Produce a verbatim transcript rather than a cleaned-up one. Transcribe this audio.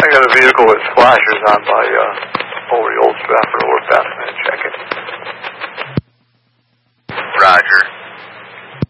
I got a vehicle with flashers on by uh, over the old Stratford Overpass. I'm going to check it. Roger.